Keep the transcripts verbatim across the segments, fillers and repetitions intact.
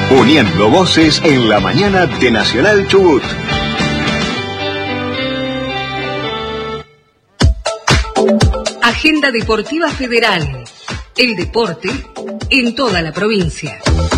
Uniendo voces en la mañana de Nacional Chubut. Agenda Deportiva Federal. El deporte en toda la provincia.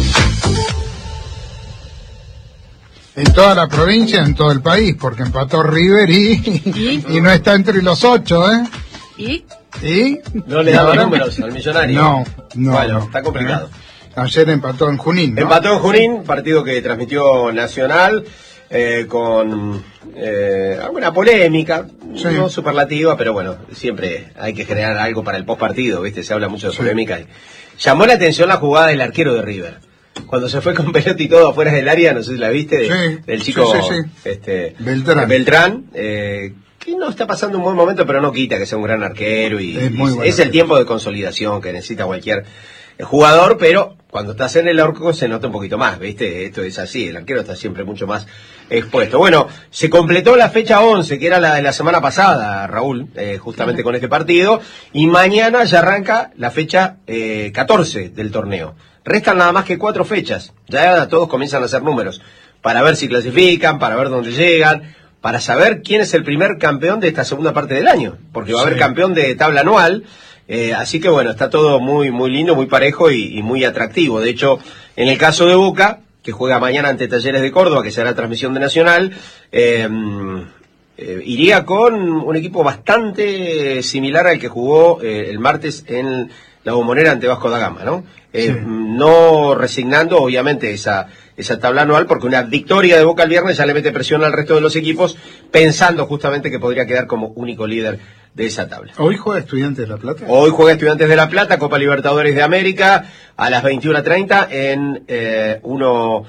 En toda la provincia, en todo el país, porque empató River y, ¿Y? y no está entre los ocho, ¿eh? ¿Y? ¿Y? No le daba números al Millonario. No, no. Bueno, no, está complicado. ¿eh? Ayer empató en Junín, ¿no? Empató en Junín, partido que transmitió Nacional, eh, con eh, alguna polémica, sí. No superlativa, pero bueno, siempre hay que generar algo para el postpartido, ¿viste? Se habla mucho de sí. polémica. Llamó la atención la jugada del arquero de River. Cuando se fue con pelota y todo afuera del área, no sé si la viste, de, sí, del chico sí, sí, sí. Este, Beltrán, Beltrán eh, que no está pasando un buen momento, pero no quita que sea un gran arquero y es, muy y es el tiempo de consolidación que necesita cualquier jugador, pero cuando estás en el arco se nota un poquito más, ¿viste? Esto es así, el arquero está siempre mucho más expuesto. Bueno, se completó la fecha once, que era la de la semana pasada, Raúl, eh, justamente uh-huh. con este partido, y mañana ya arranca la fecha eh, catorce del torneo. Restan nada más que cuatro fechas, ya todos comienzan a hacer números, para ver si clasifican, para ver dónde llegan, para saber quién es el primer campeón de esta segunda parte del año, porque va a haber sí. campeón de tabla anual. Eh, así que bueno, está todo muy muy lindo, muy parejo y, y muy atractivo. De hecho, en el caso de Boca, que juega mañana ante Talleres de Córdoba, que será transmisión de Nacional, eh, eh, iría con un equipo bastante similar al que jugó eh, el martes en la Bombonera ante Vasco da Gama, ¿no? Eh, sí. No resignando, obviamente, esa esa tabla anual, porque una victoria de Boca el viernes ya le mete presión al resto de los equipos, pensando justamente que podría quedar como único líder de esa tabla. ¿Hoy juega Estudiantes de La Plata? Hoy juega Estudiantes de La Plata, Copa Libertadores de América, a las veintiuna treinta en eh, uno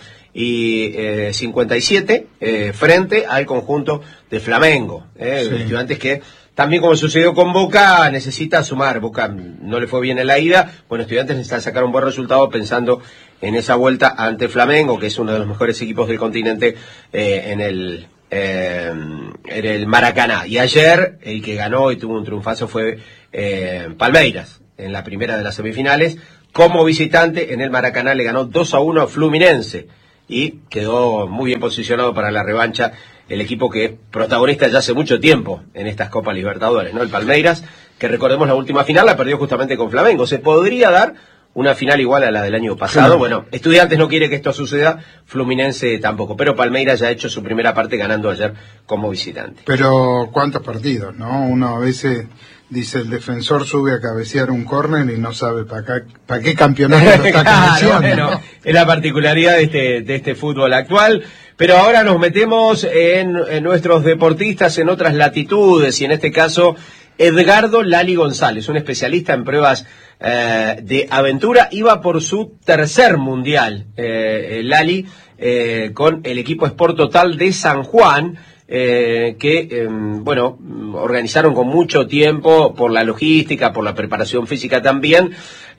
y cincuenta y siete, eh, frente al conjunto de Flamengo. Eh, sí. Estudiantes que, también como sucedió con Boca, necesita sumar. Boca no le fue bien en la ida. Bueno, Estudiantes necesita sacar un buen resultado pensando en esa vuelta ante Flamengo, que es uno de los mejores equipos del continente eh, en el... Eh, en el Maracaná. Y ayer el que ganó y tuvo un triunfazo fue eh, Palmeiras, en la primera de las semifinales. Como visitante en el Maracaná le ganó dos a uno a Fluminense y quedó muy bien posicionado para la revancha el equipo que es protagonista ya hace mucho tiempo en estas Copas Libertadores, ¿no? El Palmeiras, que recordemos la última final la perdió justamente con Flamengo. Se podría dar una final igual a la del año pasado. Sí. Bueno, Estudiantes no quiere que esto suceda, Fluminense tampoco, pero Palmeiras ya ha hecho su primera parte ganando ayer como visitante. Pero ¿cuántos partidos, no? Uno a veces dice el defensor sube a cabecear un córner y no sabe para pa qué campeonato lo está claro, bueno, es la particularidad de este, de este fútbol actual. Pero ahora nos metemos en, en nuestros deportistas en otras latitudes, y en este caso Edgardo Lali González, un especialista en pruebas eh, de aventura, iba por su tercer mundial, eh, Lali, eh, con el equipo Sport Total de San Juan, eh, que, eh, bueno, organizaron con mucho tiempo, por la logística, por la preparación física también,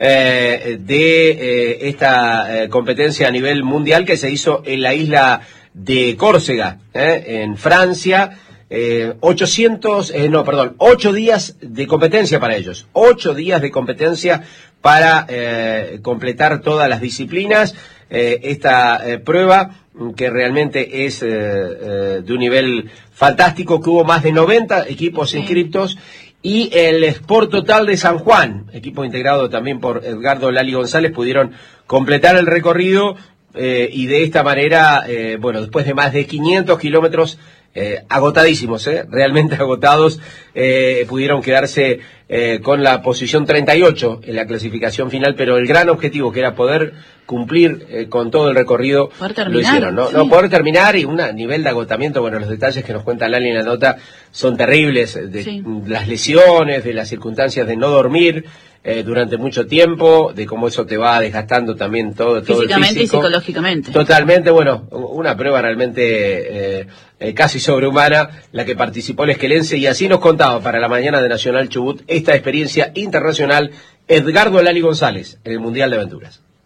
eh, de eh, esta eh, competencia a nivel mundial que se hizo en la isla de Córcega, eh, en Francia. Eh, ochocientos, eh, no, perdón, ocho días de competencia para ellos, ocho días de competencia para eh, completar todas las disciplinas, eh, esta eh, prueba que realmente es eh, eh, de un nivel fantástico, que hubo más de noventa equipos inscriptos, y el Sport Total de San Juan, equipo integrado también por Edgardo Lali González, pudieron completar el recorrido eh, y de esta manera, eh, bueno, después de más de quinientos kilómetros, Eh, agotadísimos, eh, realmente agotados, eh, pudieron quedarse eh, con la posición treinta y ocho en la clasificación final, pero el gran objetivo, que era poder cumplir eh, con todo el recorrido, lo hicieron, ¿no? Sí. No, poder terminar, y un nivel de agotamiento, bueno, los detalles que nos cuenta Lali en la nota son terribles, de sí. las lesiones, de las circunstancias de no dormir eh, durante mucho tiempo, de cómo eso te va desgastando también todo, todo el físico. Físicamente y psicológicamente. Totalmente, bueno, una prueba realmente eh, eh, casi sobrehumana, la que participó el esquelense, y así nos contaba para la mañana de Nacional Chubut esta experiencia internacional Edgardo Lali González en el Mundial de Aventuras.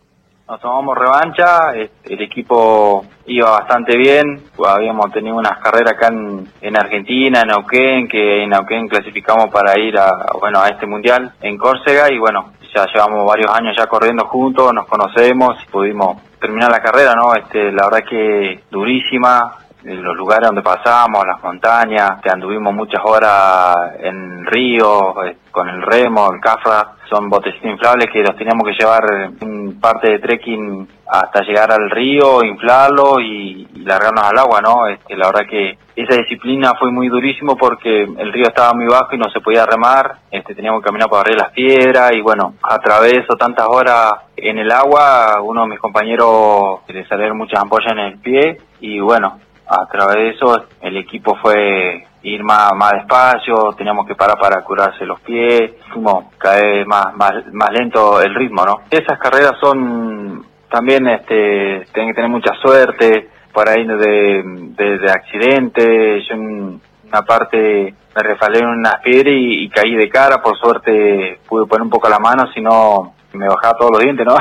nos tomamos revancha, el equipo iba bastante bien, habíamos tenido unas carreras acá en, en Argentina, en Neuquén, que en Neuquén clasificamos para ir a, bueno, a este mundial en Córcega, y bueno, ya llevamos varios años ya corriendo juntos, nos conocemos, y pudimos terminar la carrera, ¿no? Este, la verdad que durísima, los lugares donde pasamos, las montañas, que anduvimos muchas horas en río, con el remo, el cafra, son botecitos inflables que los teníamos que llevar en parte de trekking hasta llegar al río, inflarlo y, y largarnos al agua, ¿no? Este, la verdad que esa disciplina fue muy durísimo porque el río estaba muy bajo y no se podía remar, este, teníamos que caminar por arriba de las piedras y bueno, atraveso tantas horas en el agua, uno de mis compañeros le salieron muchas ampollas en el pie y bueno, a través de eso el equipo fue ir más, más despacio, teníamos que parar para curarse los pies, fuimos cada vez más, más, más lento el ritmo, ¿no? Esas carreras son también, este, tienen que tener mucha suerte, por ahí de, de, de accidentes, yo en una parte me resbalé en unas piedras y, y caí de cara, por suerte pude poner un poco la mano, si no me bajaba todos los dientes, ¿no?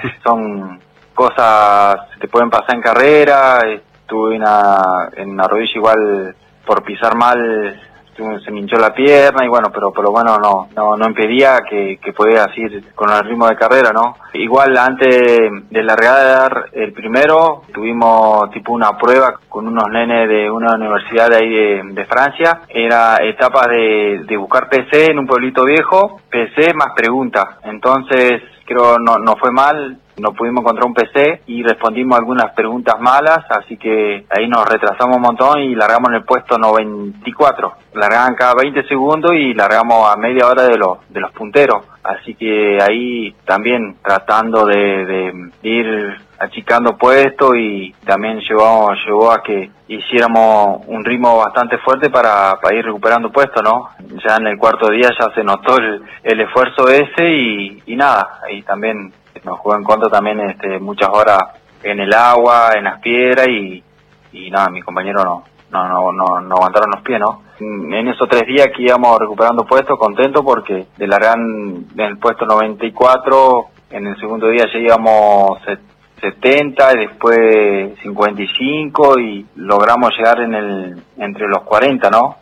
Son cosas que te pueden pasar en carrera. Tuve una, en una rodilla igual por pisar mal, se me hinchó la pierna y bueno, pero pero bueno, no no no impedía que, que pudiera ir con el ritmo de carrera, ¿no? Igual antes de largar el primero, tuvimos tipo una prueba con unos nenes de una universidad de ahí de, de Francia, era etapa de, de buscar P C en un pueblito viejo, P C más preguntas, entonces creo no no fue mal. No pudimos encontrar un P C y respondimos algunas preguntas malas, así que ahí nos retrasamos un montón y largamos en el puesto noventa y cuatro. Largaban cada veinte segundos y largamos a media hora de los de los punteros. Así que ahí también tratando de, de ir achicando puestos y también llevó, llevó a que hiciéramos un ritmo bastante fuerte para, para ir recuperando puestos, ¿no? Ya en el cuarto día ya se notó el, el esfuerzo ese y, y nada, ahí también nos jugó en contra también este, muchas horas en el agua, en las piedras y, y nada, mi compañero no, no, no, no, no aguantaron los pies, ¿no? En esos tres días que íbamos recuperando puestos, contento porque de largar en el puesto noventa y cuatro, en el segundo día ya íbamos setenta y después cincuenta y cinco y logramos llegar en el entre los cuarenta, ¿no?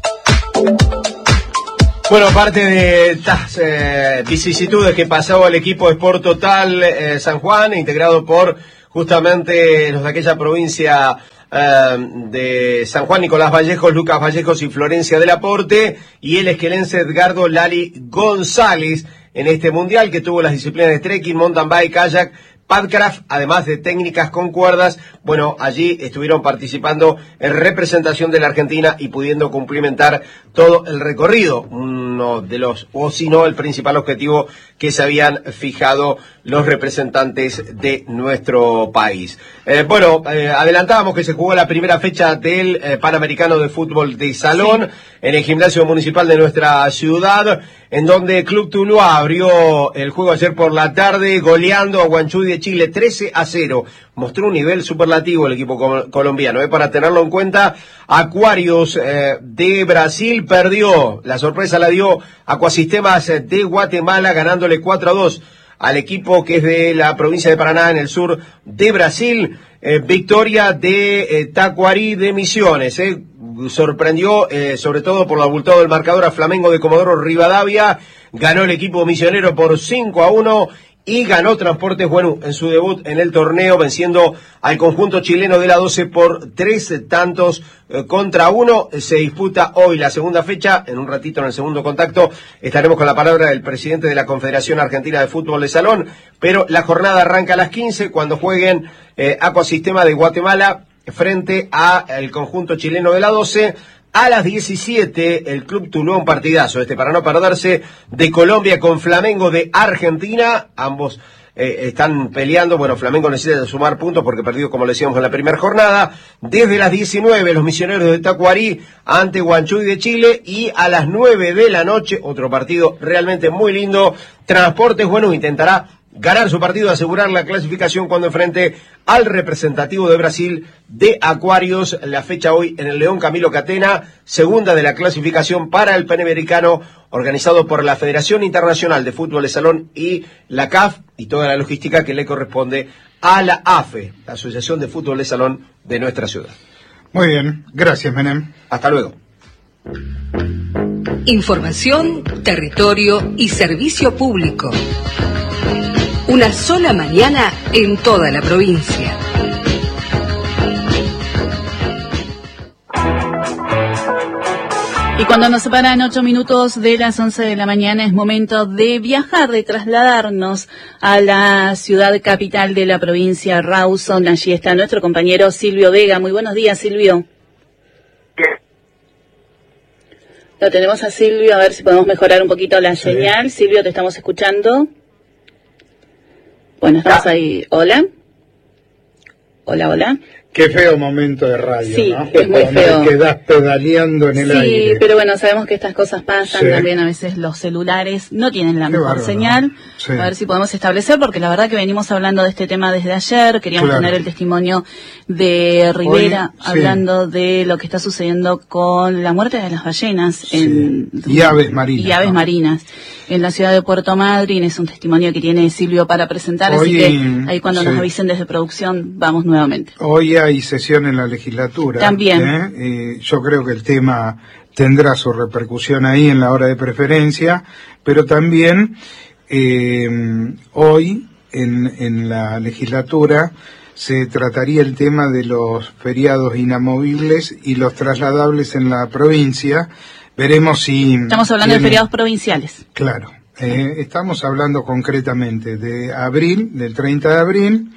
Bueno, parte de estas eh, vicisitudes que pasó el equipo Sport Total eh, San Juan, integrado por justamente los de aquella provincia eh, de San Juan, Nicolás Vallejos, Lucas Vallejos y Florencia del Aporte, y el esquelense Edgardo Lali González en este mundial que tuvo las disciplinas de trekking, mountain bike, kayak, Padcraft, además de técnicas con cuerdas. Bueno, allí estuvieron participando en representación de la Argentina y pudiendo cumplimentar todo el recorrido, uno de los, o si no, el principal objetivo que se habían fijado los representantes de nuestro país. Eh, bueno, eh, adelantábamos que se jugó la primera fecha del eh, Panamericano de Fútbol de Salón, sí, en el gimnasio municipal de nuestra ciudad, en donde Club Tuluá abrió el juego ayer por la tarde, goleando a Guanchuy de Chile trece a cero. Mostró un nivel superlativo el equipo col- colombiano, ¿eh? Para tenerlo en cuenta. Aquarius eh, de Brasil perdió, la sorpresa la dio Acuasistemas de Guatemala, ganándole cuatro a dos al equipo que es de la provincia de Paraná, en el sur de Brasil. Eh, victoria de eh, Tacuarí de Misiones, eh. sorprendió eh, sobre todo por lo abultado del marcador a Flamengo de Comodoro Rivadavia. Ganó el equipo misionero por cinco a uno y ganó Transportes Bueno en su debut en el torneo, venciendo al conjunto chileno de la doce por tres tantos eh, contra uno. Se disputa hoy la segunda fecha. En un ratito, en el segundo contacto, estaremos con la palabra del presidente de la Confederación Argentina de Fútbol de Salón, pero la jornada arranca a las quince cuando jueguen eh, Acuasistema de Guatemala frente al conjunto chileno de la doce. A las diecisiete, el Club Tuluá, un partidazo este para no perderse, de Colombia con Flamengo de Argentina. Ambos eh, están peleando. Bueno, Flamengo necesita sumar puntos porque perdió, como le decíamos, en la primera jornada. Desde las diecinueve, los misioneros de Tacuarí ante Guanchuy de Chile. Y a las nueve de la noche, otro partido realmente muy lindo. Transportes Bueno intentará ganar su partido, asegurar la clasificación cuando enfrente al representativo de Brasil de Aquarius. La fecha hoy en el León Camilo Catena, segunda de la clasificación para el Panamericano, organizado por la Federación Internacional de Fútbol de Salón y la C A F, y toda la logística que le corresponde a la A F E, la Asociación de Fútbol de Salón de nuestra ciudad. Muy bien, gracias, Menem. Hasta luego. Información, territorio y servicio público. Una sola mañana en toda la provincia. Y cuando nos separan ocho minutos de las once de la mañana es momento de viajar, de trasladarnos a la ciudad capital de la provincia, Rawson. Allí está nuestro compañero Silvio Vega. Muy buenos días, Silvio. Lo tenemos a Silvio, a ver si podemos mejorar un poquito la sí. señal. Silvio, te estamos escuchando. Bueno, estamos ahí. Hola. Hola, hola. Qué feo momento de radio, sí, ¿no? es muy feo. Te quedás pedaleando en el sí, aire. Sí, pero bueno, sabemos que estas cosas pasan. Sí. También a veces los celulares no tienen la Qué mejor bárbaro. señal. Sí. A ver si podemos establecer, porque la verdad que venimos hablando de este tema desde ayer. Queríamos claro. tener el testimonio de Rivera Hoy, hablando sí. de lo que está sucediendo con la muerte de las ballenas sí. en, y aves marinas. Y aves ¿no? marinas. En la ciudad de Puerto Madryn. Es un testimonio que tiene Silvio para presentar, Hoy, así que ahí cuando sí. nos avisen desde producción vamos nuevamente. Hoy hay sesión en la legislatura. También. ¿eh? Eh, yo creo que el tema tendrá su repercusión ahí en la hora de preferencia, pero también eh, hoy en, en la legislatura se trataría el tema de los feriados inamovibles y los trasladables en la provincia. Veremos si... Estamos hablando tiene... de feriados provinciales. Claro. Eh, estamos hablando concretamente de abril, del treinta de abril,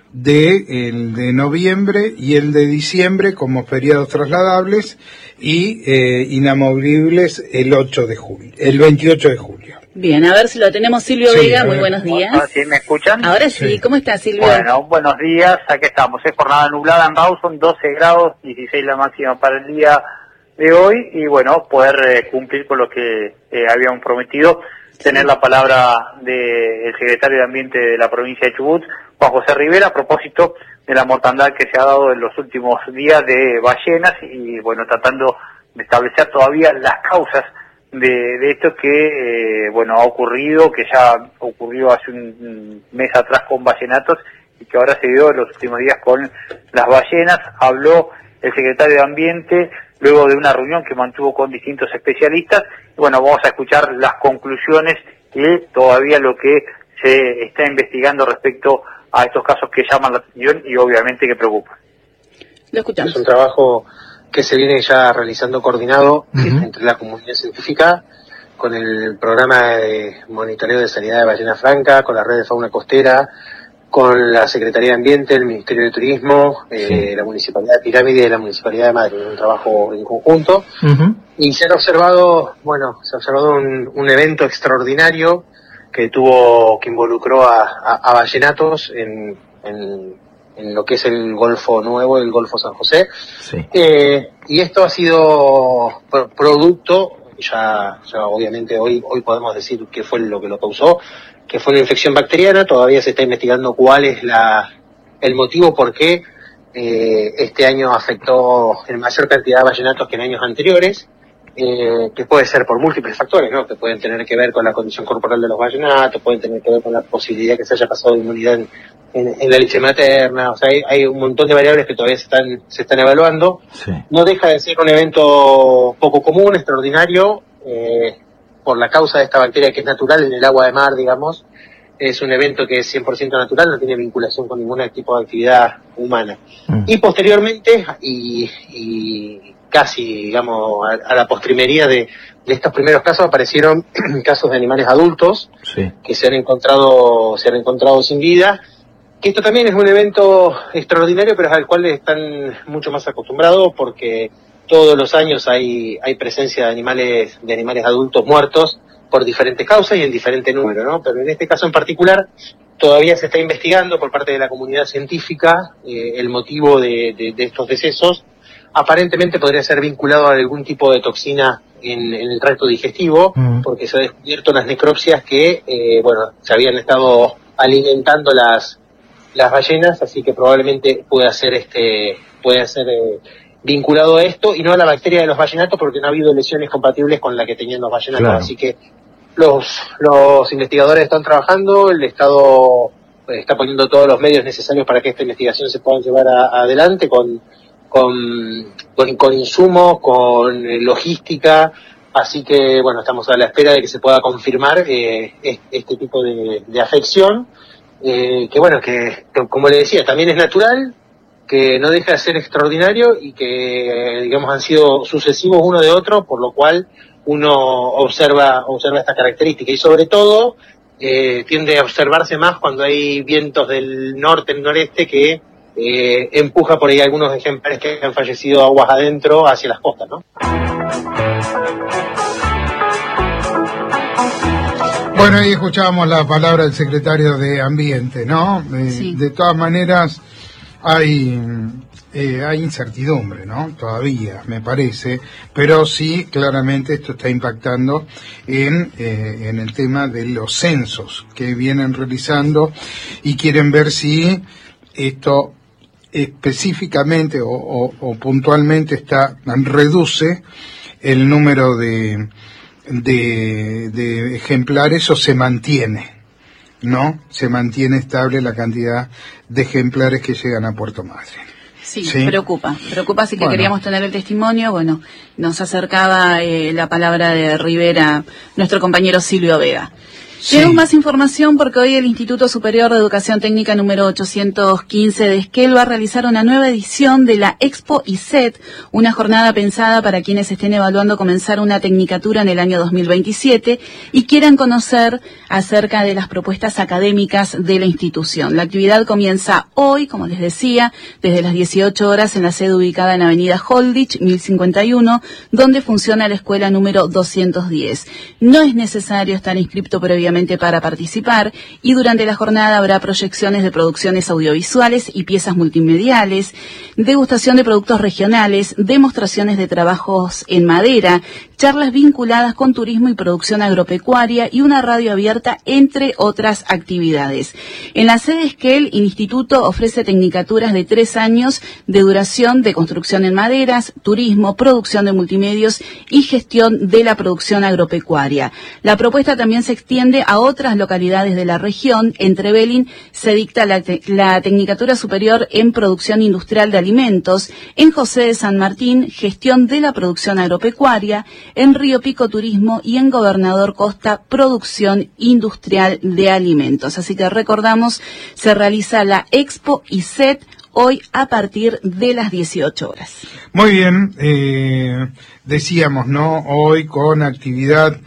de el de noviembre y el de diciembre como feriados trasladables y eh, inamovibles el ocho de julio, el veintiocho de julio. Bien, a ver si lo tenemos. Silvio sí, Vega, muy buenos días. Bueno, ¿sí me escuchan? Ahora sí, sí. ¿Cómo está, Silvio? Bueno, buenos días, aquí estamos. Es jornada nublada en Rawson, doce grados, dieciséis la máxima para el día de hoy, y bueno, poder eh, cumplir con lo que eh, habíamos prometido, tener sí. la palabra del secretario de Ambiente de la provincia de Chubut, Juan José Rivera, a propósito de la mortandad que se ha dado en los últimos días de ballenas, y bueno, tratando de establecer todavía las causas de, de esto que, eh, bueno, ha ocurrido, que ya ocurrió hace un mes atrás con ballenatos, y que ahora se dio en los últimos días con las ballenas. Habló el secretario de Ambiente luego de una reunión que mantuvo con distintos especialistas. Y bueno, vamos a escuchar las conclusiones y todavía lo que se está investigando respecto a estos casos que llaman la atención y obviamente que preocupan. Lo escuchamos. Es un trabajo que se viene ya realizando coordinado uh-huh. entre la comunidad científica, con el programa de monitoreo de sanidad de ballena franca, con la red de fauna costera, con la Secretaría de Ambiente, el Ministerio de Turismo, eh, sí. la Municipalidad de Pirámide y la Municipalidad de Madrid, un trabajo en conjunto. Uh-huh. Y se han observado, bueno, se ha observado un, un evento extraordinario que tuvo, que involucró a, a, a ballenatos en, en, en lo que es el Golfo Nuevo, el Golfo San José. Sí. Eh, y esto ha sido pro- producto, ya, ya obviamente hoy, hoy podemos decir qué fue lo que lo causó, que fue una infección bacteriana. Todavía se está investigando cuál es la el motivo por qué eh, este año afectó en mayor cantidad de ballenatos que en años anteriores, eh, que puede ser por múltiples factores, ¿no? Que pueden tener que ver con la condición corporal de los ballenatos, pueden tener que ver con la posibilidad que se haya pasado de inmunidad en, en, en la leche materna. O sea, hay, hay un montón de variables que todavía se están, se están evaluando. Sí. No deja de ser un evento poco común, extraordinario, eh, por la causa de esta bacteria que es natural en el agua de mar, digamos. Es un evento que es cien por ciento natural, no tiene vinculación con ningún tipo de actividad humana. Mm. Y posteriormente, y, y casi, digamos, a, a la postrimería de, de estos primeros casos, aparecieron casos de animales adultos sí. que se han encontrado, se han encontrado sin vida. Que esto también es un evento extraordinario, pero al cual están mucho más acostumbrados, porque todos los años hay, hay presencia de animales, de animales adultos muertos por diferentes causas y en diferente número, ¿no? Pero en este caso en particular todavía se está investigando por parte de la comunidad científica eh, el motivo de, de, de estos decesos. Aparentemente podría ser vinculado a algún tipo de toxina en, en el tracto digestivo, mm. porque se ha descubierto las necropsias que, eh, bueno, se habían estado alimentando las las ballenas, así que probablemente pueda ser este pueda ser eh, vinculado a esto y no a la bacteria de los ballenatos, porque no ha habido lesiones compatibles con la que tenían los ballenatos. Claro. Así que los los investigadores están trabajando, el Estado está poniendo todos los medios necesarios para que esta investigación se pueda llevar a, a adelante con con, con con insumos, con eh, logística. Así que, bueno, estamos a la espera de que se pueda confirmar eh, este tipo de, de afección, eh, que bueno, que, que como le decía, también es natural, que no deja de ser extraordinario y que, digamos, han sido sucesivos uno de otro, por lo cual uno observa observa esta característica y sobre todo eh, tiende a observarse más cuando hay vientos del norte, el noreste, que eh, empuja por ahí algunos ejemplares que han fallecido aguas adentro hacia las costas, ¿no? Bueno, ahí escuchábamos la palabra del secretario de Ambiente, ¿no? Eh, sí. De todas maneras, hay eh, hay incertidumbre, ¿no? Todavía, me parece, pero sí, claramente esto está impactando en, eh, en el tema de los censos que vienen realizando y quieren ver si esto específicamente o, o, o puntualmente está reduce el número de De, de ejemplares o se mantiene, ¿no? Se mantiene estable la cantidad de ejemplares que llegan a Puerto Madryn. Sí, ¿sí? preocupa, preocupa, así que bueno, queríamos tener el testimonio. Bueno, nos acercaba eh, la palabra de Rivera nuestro compañero Silvio Vega. Sí. Tenemos más información porque hoy el Instituto Superior de Educación Técnica número ochocientos quince de Esquel va a realizar una nueva edición de la Expo I C E T, una jornada pensada para quienes estén evaluando comenzar una tecnicatura en el año dos mil veintisiete y quieran conocer acerca de las propuestas académicas de la institución. La actividad comienza hoy, como les decía, desde las dieciocho horas en la sede ubicada en Avenida Holditch, mil cincuenta y uno, donde funciona la escuela número doscientos diez. No es necesario estar inscripto previamente para participar y durante la jornada habrá proyecciones de producciones audiovisuales y piezas multimediales, degustación de productos regionales, demostraciones de trabajos en madera, charlas vinculadas con turismo y producción agropecuaria y una radio abierta, entre otras actividades. En la sede Esquel, el instituto ofrece tecnicaturas de tres años de duración de construcción en maderas, turismo, producción de multimedios y gestión de la producción agropecuaria. La propuesta también se extiende a otras localidades de la región. En Trevelin se dicta la, te la Tecnicatura Superior en Producción Industrial de Alimentos, en José de San Martín, Gestión de la Producción Agropecuaria, en Río Pico Turismo y en Gobernador Costa, Producción Industrial de Alimentos. Así que recordamos, se realiza la Expo I C E T hoy a partir de las dieciocho horas. Muy bien, eh, decíamos, ¿no? Hoy con actividad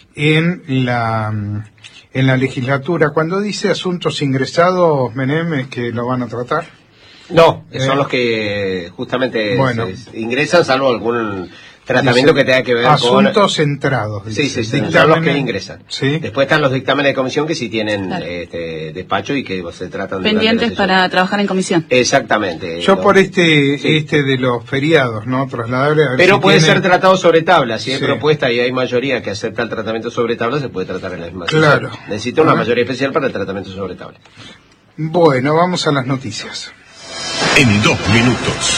en la en la legislatura. Cuando dice asuntos ingresados, Menem, ¿es que lo van a tratar? No, eh, son los que justamente bueno. se ingresan, salvo algún tratamiento dice, que tenga que ver asuntos con... Asuntos centrados. Dice, sí, sí, sí, son los que ingresan. ¿Sí? Después están los dictámenes de comisión que sí tienen claro. este, despacho y que se tratan... Pendientes para trabajar en comisión. Exactamente. Yo lo, por este sí. este de los feriados, ¿no? Trasladable a ver Pero si puede tiene... ser tratado sobre tabla. Si hay sí. propuesta y hay mayoría que acepta el tratamiento sobre tabla, se puede tratar en la misma Claro. sesión. Necesita una mayoría especial para el tratamiento sobre tabla. Bueno, vamos a las noticias. En dos minutos.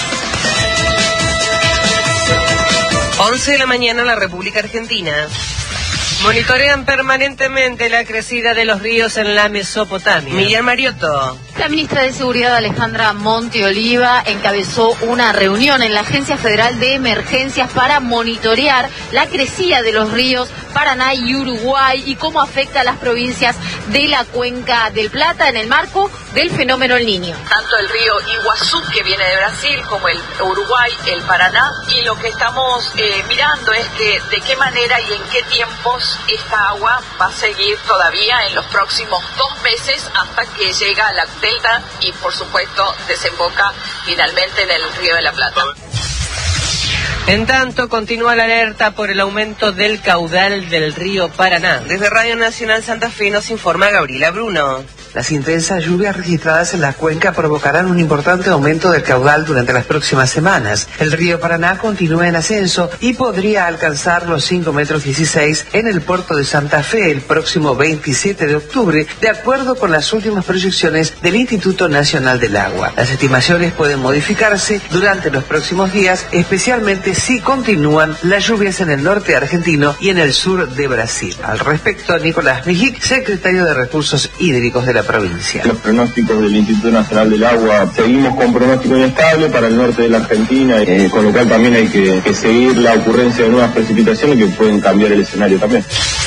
once de la mañana en la República Argentina. Monitorean permanentemente la crecida de los ríos en la Mesopotamia. Miguel Mariotto. La ministra de Seguridad, Alejandra Monti Oliva, encabezó una reunión en la Agencia Federal de Emergencias para monitorear la crecida de los ríos Paraná y Uruguay y cómo afecta a las provincias de la Cuenca del Plata en el marco del fenómeno El Niño. Tanto el río Iguazú, que viene de Brasil, como el Uruguay, el Paraná, y lo que estamos eh, mirando es que de qué manera y en qué tiempos esta agua va a seguir todavía en los próximos dos meses hasta que llega a la delta y por supuesto desemboca finalmente en el Río de la Plata. En tanto, continúa la alerta por el aumento del caudal del río Paraná. Desde Radio Nacional Santa Fe nos informa Gabriela Bruno. Las intensas lluvias registradas en la cuenca provocarán un importante aumento del caudal durante las próximas semanas. El río Paraná continúa en ascenso y podría alcanzar los cinco metros dieciséis en el puerto de Santa Fe el próximo veintisiete de octubre, de acuerdo con las últimas proyecciones del Instituto Nacional del Agua. Las estimaciones pueden modificarse durante los próximos días, especialmente si continúan las lluvias en el norte argentino y en el sur de Brasil. Al respecto, Nicolás Mijic, secretario de Recursos Hídricos de la provincia. Los pronósticos del Instituto Nacional del Agua, seguimos con pronóstico inestable para el norte de la Argentina, eh, con lo cual también hay que, que seguir la ocurrencia de nuevas precipitaciones que pueden cambiar el escenario también.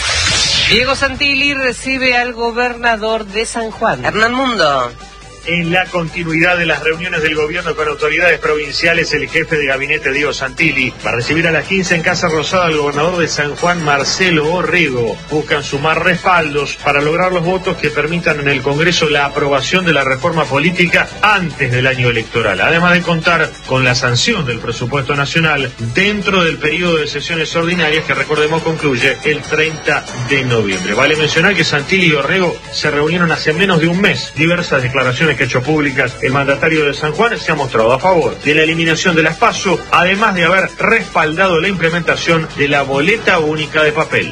Diego Santilli recibe al gobernador de San Juan. Hernán Mundo. En la continuidad de las reuniones del gobierno con autoridades provinciales, el jefe de gabinete Diego Santilli va a recibir a las quince en Casa Rosada al gobernador de San Juan, Marcelo Orrego. Buscan sumar respaldos para lograr los votos que permitan en el Congreso la aprobación de la reforma política antes del año electoral, además de contar con la sanción del presupuesto nacional dentro del periodo de sesiones ordinarias que, recordemos, concluye el treinta de noviembre. Vale mencionar que Santilli y Orrego se reunieron hace menos de un mes. Diversas declaraciones que ha hecho públicas el mandatario de San Juan se ha mostrado a favor de la eliminación de las PASO, además de haber respaldado la implementación de la boleta única de papel.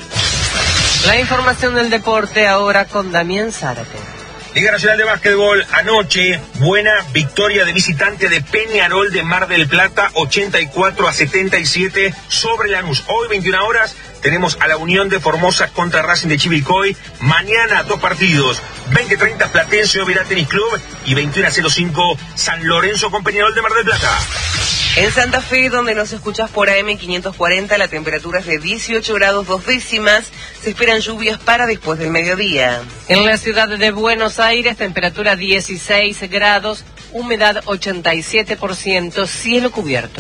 La información del deporte ahora con Damián Zárate. Liga Nacional de Básquetbol, anoche, buena victoria de visitante de Peñarol de Mar del Plata, ochenta y cuatro a setenta y siete sobre Lanús. Hoy, veintiuna horas, tenemos a la Unión de Formosa contra Racing de Chivilcoy. Mañana, dos partidos, veinte treinta Platense Oberá Tenis Club y veintiuno cero cinco San Lorenzo con Peñarol de Mar del Plata. En Santa Fe, donde nos escuchas por A M quinientos cuarenta, la temperatura es de dieciocho grados dos décimas. Se esperan lluvias para después del mediodía. En la ciudad de Buenos Aires, temperatura dieciséis grados, humedad ochenta y siete por ciento, cielo cubierto.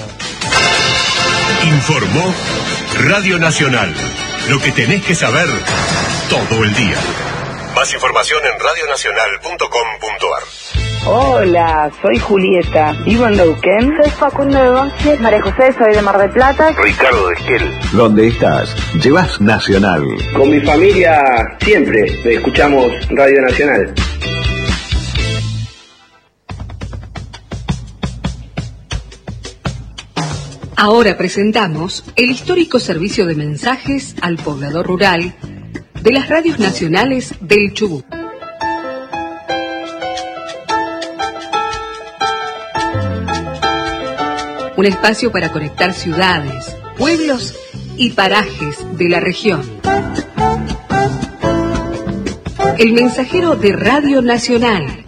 Informó Radio Nacional. Lo que tenés que saber todo el día. Más información en radio nacional punto com punto a r. Hola, soy Julieta, vivo en Neuquén. Soy Facundo de Bonche. María José, soy de Mar del Plata. Ricardo de Esquel. ¿Dónde estás? Llevas Nacional. Con mi familia siempre escuchamos Radio Nacional. Ahora presentamos el histórico servicio de mensajes al poblador rural de las radios nacionales del Chubut. Un espacio para conectar ciudades, pueblos y parajes de la región. El mensajero de Radio Nacional.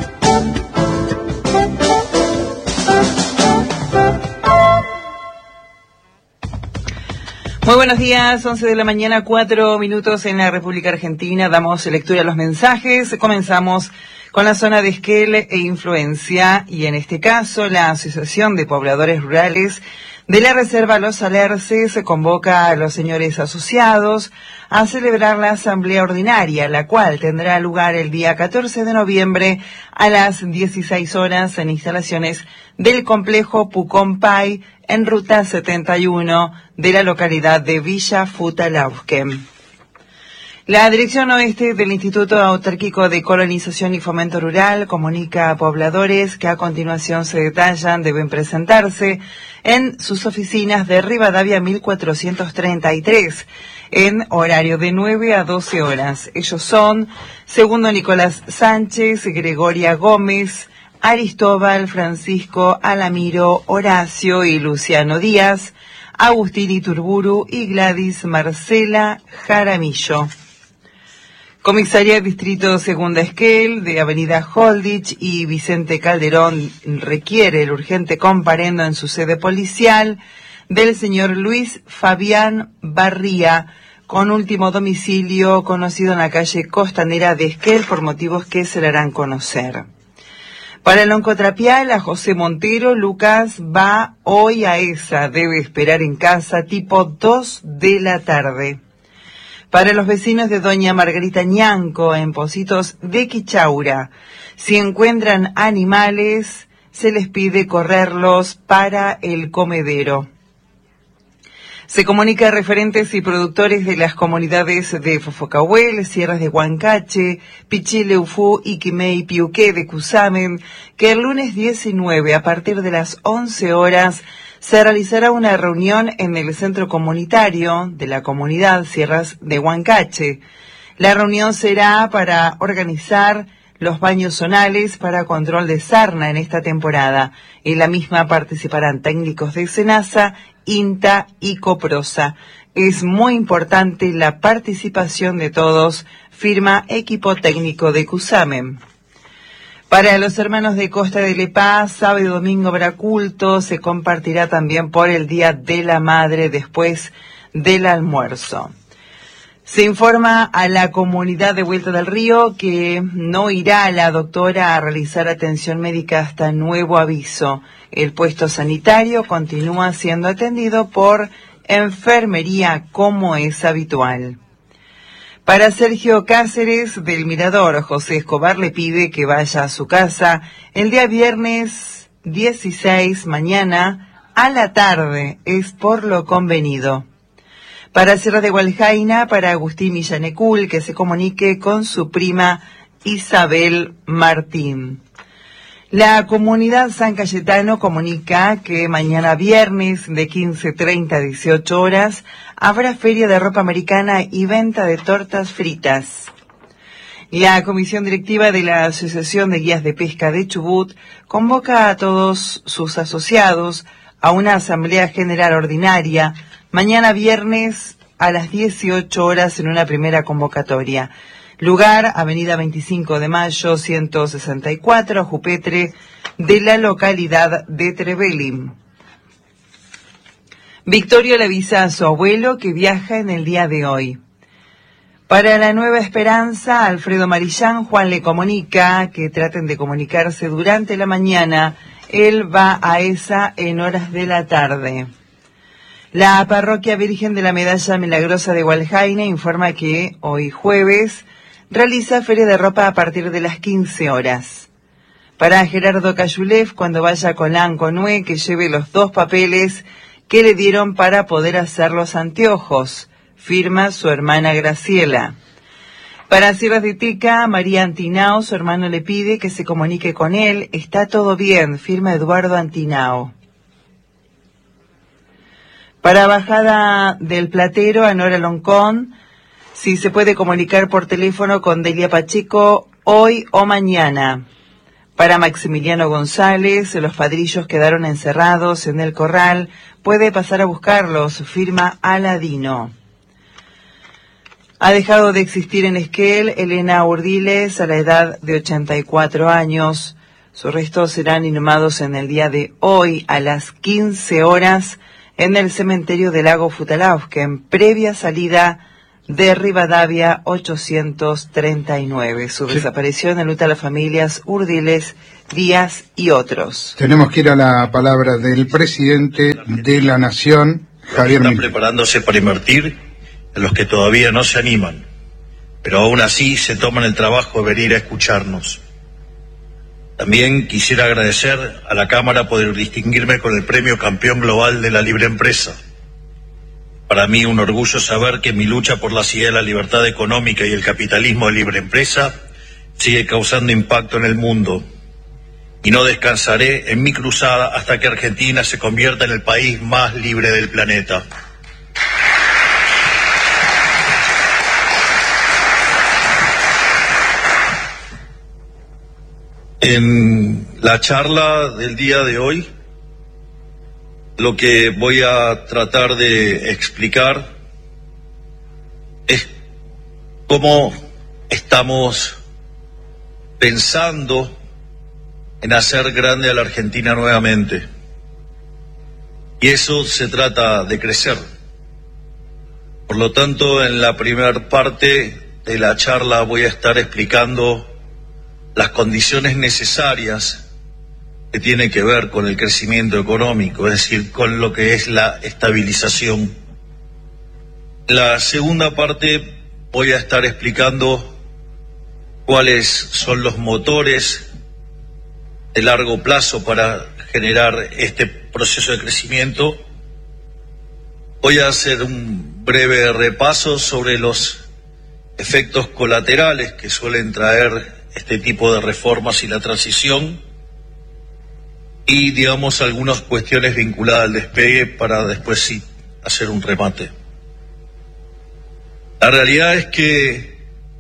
Muy buenos días, once de la mañana, cuatro minutos en la República Argentina. Damos lectura a los mensajes. Comenzamos con la zona de Esquel e Influencia, y en este caso la Asociación de Pobladores Rurales de la Reserva Los Alerces se convoca a los señores asociados a celebrar la asamblea ordinaria, la cual tendrá lugar el día catorce de noviembre a las dieciséis horas en instalaciones del complejo Pucón-Pay en ruta setenta y uno de la localidad de Villa Futalausque. La Dirección Oeste del Instituto Autárquico de Colonización y Fomento Rural comunica a pobladores que a continuación se detallan deben presentarse en sus oficinas de Rivadavia mil cuatrocientos treinta y tres en horario de nueve a doce horas. Ellos son Segundo Nicolás Sánchez, Gregoria Gómez, Aristóbal, Francisco, Alamiro, Horacio y Luciano Díaz, Agustín Iturburu y Gladys Marcela Jaramillo. Comisaría Distrito Segunda Esquel de Avenida Holditch y Vicente Calderón requiere el urgente comparendo en su sede policial del señor Luis Fabián Barría, con último domicilio conocido en la calle Costanera de Esquel por motivos que se le harán conocer. Para el oncotrapial, a José Montero, Lucas va hoy a esa, debe esperar en casa tipo dos de la tarde. Para los vecinos de doña Margarita Ñanco, en Pocitos de Quichaura, si encuentran animales, se les pide correrlos para el comedero. Se comunica a referentes y productores de las comunidades de Fofocahuel, Sierras de Huancache, Pichile, Ufú, Iquimei, Piuqué de Cusamen, que el lunes diecinueve, a partir de las once horas, se realizará una reunión en el centro comunitario de la comunidad Sierras de Huancache. La reunión será para organizar los baños zonales para control de sarna en esta temporada. En la misma participarán técnicos de SENASA, INTA y COPROSA. Es muy importante la participación de todos, firma equipo técnico de Cusamen. Para los hermanos de Costa de Lepaz, sábado y domingo habrá culto, se compartirá también por el Día de la Madre después del almuerzo. Se informa a la comunidad de Vuelta del Río que no irá la doctora a realizar atención médica hasta nuevo aviso. El puesto sanitario continúa siendo atendido por enfermería como es habitual. Para Sergio Cáceres del Mirador, José Escobar le pide que vaya a su casa el día viernes dieciséis, mañana, a la tarde, es por lo convenido. Para Sierra de Hualjaina, para Agustín Millanecul, que se comunique con su prima Isabel Martín. La comunidad San Cayetano comunica que mañana viernes de quince treinta a dieciocho horas habrá feria de ropa americana y venta de tortas fritas. La comisión directiva de la Asociación de Guías de Pesca de Chubut convoca a todos sus asociados a una asamblea general ordinaria mañana viernes a las dieciocho horas en una primera convocatoria. Lugar, Avenida veinticinco de Mayo, ciento sesenta y cuatro, Jupetre, de la localidad de Trevelin. Victorio le avisa a su abuelo que viaja en el día de hoy. Para la Nueva Esperanza, Alfredo Marillán, Juan le comunica que traten de comunicarse durante la mañana. Él va a esa en horas de la tarde. La Parroquia Virgen de la Medalla Milagrosa de Hualjaina informa que hoy jueves realiza feria de ropa a partir de las quince horas. Para Gerardo Cayulef, cuando vaya con Lanconue, que lleve los dos papeles que le dieron para poder hacer los anteojos, firma su hermana Graciela. Para Sierras de Teca, María Antinao, su hermano le pide que se comunique con él, está todo bien, firma Eduardo Antinao. Para Bajada del Platero, Anora Loncón, si se puede comunicar por teléfono con Delia Pacheco hoy o mañana. Para Maximiliano González, los padrillos quedaron encerrados en el corral, puede pasar a buscarlos, firma Aladino. Ha dejado de existir en Esquel Elena Urdiles a la edad de ochenta y cuatro años. Sus restos serán inhumados en el día de hoy a las quince horas en el cementerio del lago Futalausken, previa salida de Rivadavia ochocientos treinta y nueve. Su sí. desaparición enluta a las familias Urdiles, Díaz y otros. Tenemos que ir a la palabra del presidente de la Nación, Javier Milei. Están preparándose para invertir en los que todavía no se animan, pero aún así se toman el trabajo de venir a escucharnos. También quisiera agradecer a la Cámara por distinguirme con el Premio Campeón Global de la Libre Empresa. Para mí un orgullo saber que mi lucha por la ciudad de la libertad económica y el capitalismo de libre empresa sigue causando impacto en el mundo. Y no descansaré en mi cruzada hasta que Argentina se convierta en el país más libre del planeta. En la charla del día de hoy, lo que voy a tratar de explicar es cómo estamos pensando en hacer grande a la Argentina nuevamente. Y eso se trata de crecer. Por lo tanto, en la primera parte de la charla voy a estar explicando las condiciones necesarias que tiene que ver con el crecimiento económico, es decir, con lo que es la estabilización. La segunda parte voy a estar explicando cuáles son los motores de largo plazo para generar este proceso de crecimiento, Voy a hacer un breve repaso sobre los efectos colaterales que suelen traer este tipo de reformas y la transición y, digamos, algunas cuestiones vinculadas al despegue para después sí hacer un remate. La realidad es que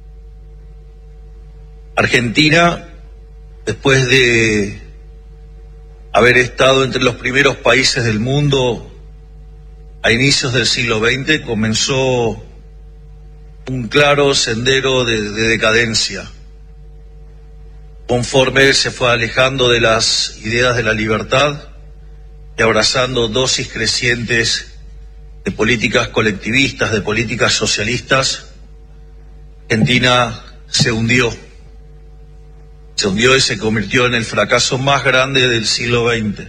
Argentina, después de haber estado entre los primeros países del mundo a inicios del siglo veinte, comenzó un claro sendero de, de decadencia. Conforme se fue alejando de las ideas de la libertad y abrazando dosis crecientes de políticas colectivistas, de políticas socialistas, Argentina se hundió. Se hundió y se convirtió en el fracaso más grande del siglo veinte.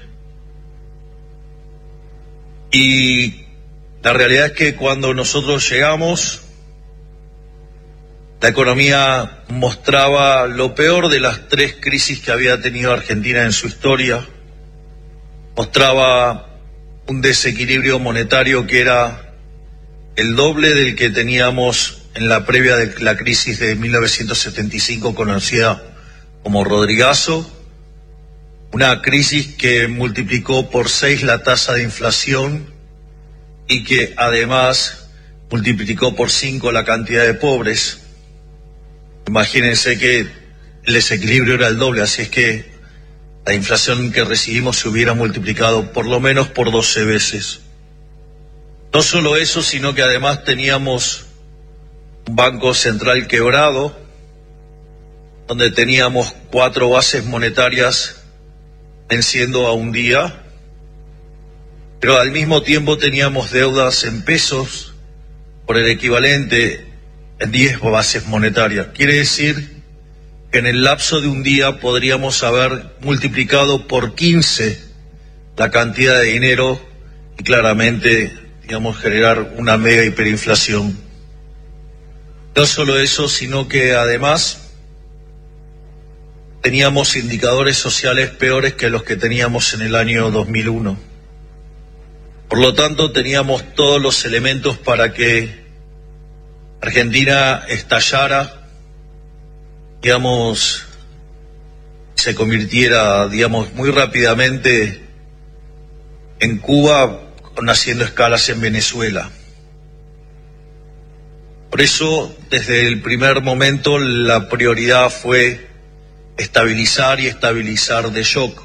Y la realidad es que cuando nosotros llegamos, la economía mostraba lo peor de las tres crisis que había tenido Argentina en su historia. Mostraba un desequilibrio monetario que era el doble del que teníamos en la previa de la crisis de mil novecientos setenta y cinco, conocida como Rodrigazo, una crisis que multiplicó por seis la tasa de inflación y que además multiplicó por cinco la cantidad de pobres. Imagínense que el desequilibrio era el doble, así es que la inflación que recibimos se hubiera multiplicado por lo menos por doce veces. No solo eso, sino que además teníamos un banco central quebrado, donde teníamos cuatro bases monetarias venciendo a un día, pero al mismo tiempo teníamos deudas en pesos por el equivalente en diez bases monetarias. Quiere decir que en el lapso de un día podríamos haber multiplicado por quince la cantidad de dinero y claramente, digamos, generar una mega hiperinflación. No solo eso, sino que además teníamos indicadores sociales peores que los que teníamos en el año dos mil uno. Por lo tanto, teníamos todos los elementos para que Argentina estallara, digamos, se convirtiera, digamos, muy rápidamente en Cuba, haciendo escalas en Venezuela. Por eso, desde el primer momento, la prioridad fue estabilizar y estabilizar de shock.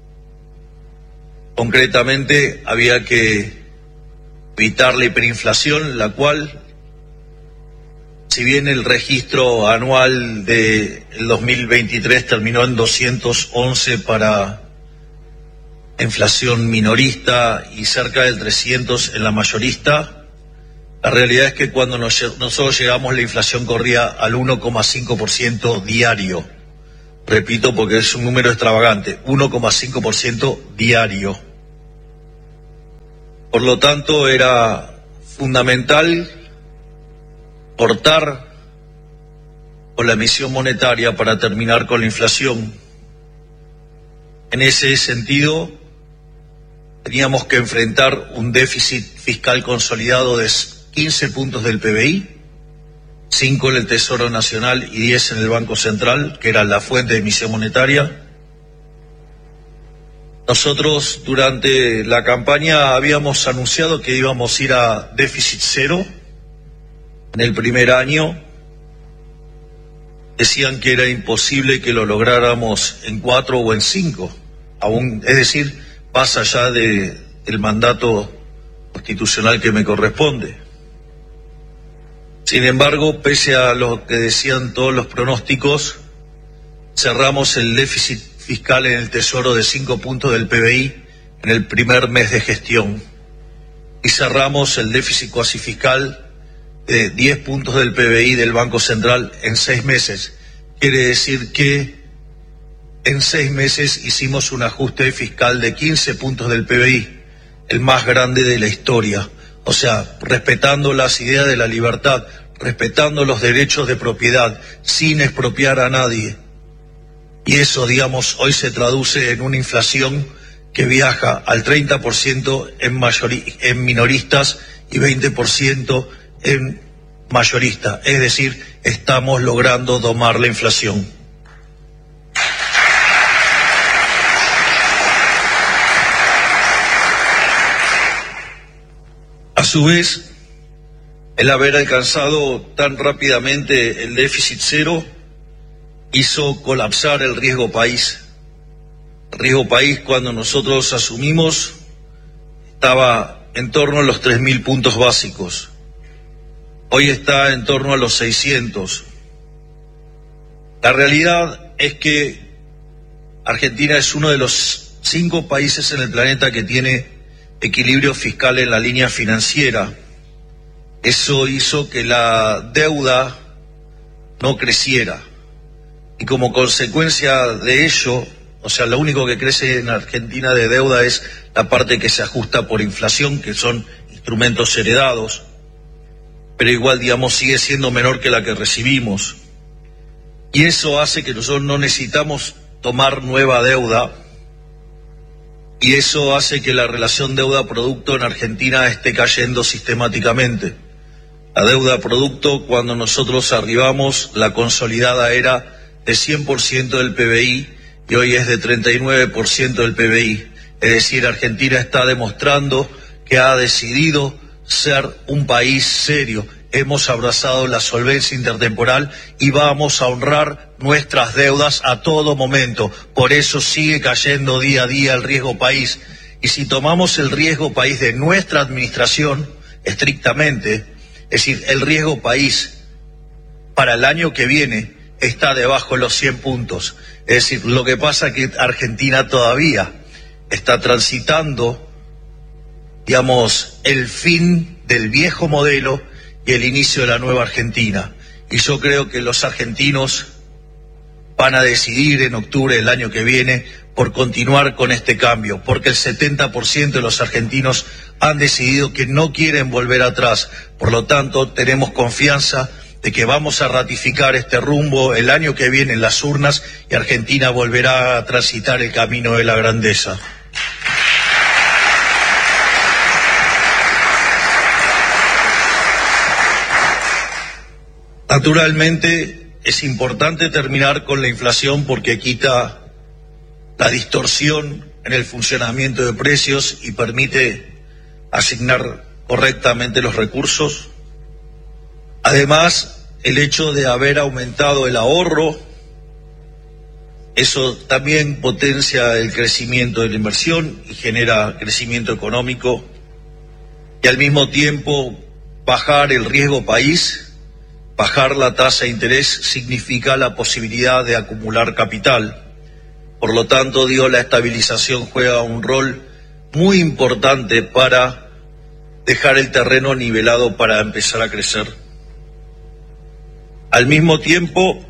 Concretamente, había que evitar la hiperinflación, la cual, si bien el registro anual del dos mil veintitrés terminó en doscientos once para inflación minorista y cerca del trescientos en la mayorista, la realidad es que cuando nos, nosotros llegamos la inflación corría al uno coma cinco por ciento diario. Repito porque es un número extravagante, uno coma cinco por ciento diario. Por lo tanto, era fundamental cortar con la emisión monetaria para terminar con la inflación. En ese sentido, teníamos que enfrentar un déficit fiscal consolidado de quince puntos del P B I, cinco en el Tesoro Nacional y diez en el Banco Central, que era la fuente de emisión monetaria. Nosotros durante la campaña habíamos anunciado que íbamos a ir a déficit cero en el primer año. Decían que era imposible que lo lográramos en cuatro o en cinco, aún, es decir, más allá de, del mandato constitucional que me corresponde. Sin embargo, pese a lo que decían todos los pronósticos, cerramos el déficit fiscal en el Tesoro de cinco puntos del P B I en el primer mes de gestión y cerramos el déficit cuasi fiscal de diez puntos del P B I del Banco Central en seis meses. Quiere decir que en seis meses hicimos un ajuste fiscal de quince puntos del P B I, el más grande de la historia. O sea, respetando las ideas de la libertad, respetando los derechos de propiedad, sin expropiar a nadie. Y eso, digamos, hoy se traduce en una inflación que viaja al treinta por ciento en, mayori- en minoristas y veinte por ciento en mayorista. Es decir, estamos logrando domar la inflación. A su vez, el haber alcanzado tan rápidamente el déficit cero hizo colapsar el riesgo país. El riesgo país, cuando nosotros asumimos, estaba en torno a los tres mil puntos básicos. Hoy está en torno a los seiscientos. La realidad es que Argentina es uno de los cinco países en el planeta que tiene equilibrio fiscal en la línea financiera. Eso hizo que la deuda no creciera. Y como consecuencia de ello, o sea, lo único que crece en Argentina de deuda es la parte que se ajusta por inflación, que son instrumentos heredados, pero igual, digamos, sigue siendo menor que la que recibimos. Y eso hace que nosotros no necesitamos tomar nueva deuda, y eso hace que la relación deuda-producto en Argentina esté cayendo sistemáticamente. La deuda-producto, cuando nosotros arribamos, la consolidada era de cien por ciento del P B I, y hoy es de treinta y nueve por ciento del P B I. Es decir, Argentina está demostrando que ha decidido ser un país serio. Hemos abrazado la solvencia intertemporal y vamos a honrar nuestras deudas a todo momento. Por eso sigue cayendo día a día el riesgo país. Y si tomamos el riesgo país de nuestra administración, estrictamente, es decir, el riesgo país para el año que viene está debajo de los cien puntos. Es decir, lo que pasa es que Argentina todavía está transitando, digamos, el fin del viejo modelo y el inicio de la nueva Argentina. Y yo creo que los argentinos van a decidir en octubre del año que viene por continuar con este cambio, porque el setenta por ciento de los argentinos han decidido que no quieren volver atrás. Por lo tanto, tenemos confianza de que vamos a ratificar este rumbo el año que viene en las urnas y Argentina volverá a transitar el camino de la grandeza. Naturalmente, es importante terminar con la inflación porque quita la distorsión en el funcionamiento de precios y permite asignar correctamente los recursos. Además, el hecho de haber aumentado el ahorro, eso también potencia el crecimiento de la inversión y genera crecimiento económico. Y al mismo tiempo, bajar el riesgo país. Bajar la tasa de interés significa la posibilidad de acumular capital. Por lo tanto, digo, la estabilización juega un rol muy importante para dejar el terreno nivelado para empezar a crecer. Al mismo tiempo,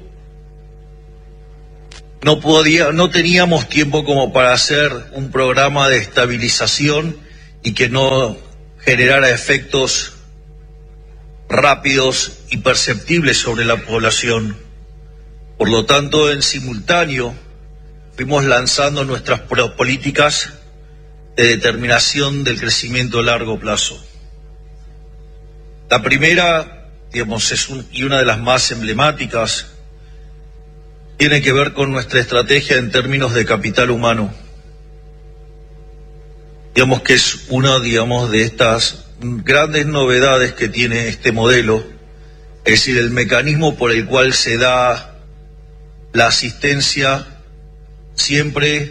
no podía, no teníamos tiempo como para hacer un programa de estabilización y que no generara efectos rápidos y perceptibles sobre la población. Por lo tanto, en simultáneo, fuimos lanzando nuestras políticas de determinación del crecimiento a largo plazo. La primera, digamos, es un, y una de las más emblemáticas, tiene que ver con nuestra estrategia en términos de capital humano. Digamos que es una, digamos, de estas grandes novedades que tiene este modelo, es decir, el mecanismo por el cual se da la asistencia siempre,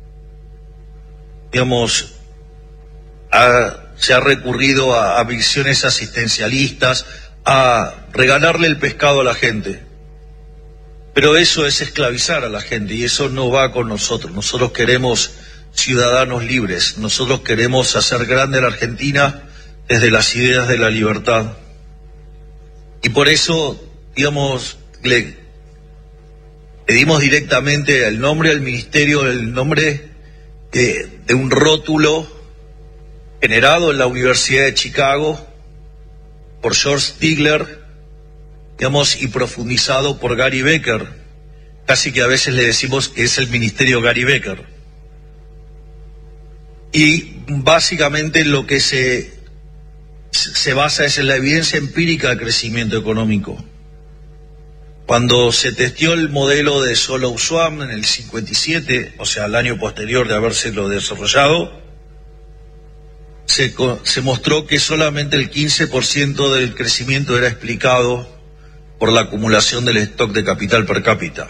digamos, a, se ha recurrido a, a visiones asistencialistas, a regalarle el pescado a la gente. Pero eso es esclavizar a la gente y eso no va con nosotros. Nosotros queremos ciudadanos libres, nosotros queremos hacer grande a la Argentina desde las ideas de la libertad. Y por eso, digamos, le, le dimos directamente el nombre al ministerio, el nombre de, de un rótulo generado en la Universidad de Chicago por George Stigler, digamos, y profundizado por Gary Becker. Casi que a veces le decimos que es el ministerio Gary Becker. Y básicamente lo que se se basa es en la evidencia empírica de crecimiento económico. Cuando se testeó el modelo de Solow Schwab en el cincuenta y siete, o sea, el año posterior de habérselo desarrollado, se, se mostró que solamente el quince por ciento del crecimiento era explicado por la acumulación del stock de capital per cápita.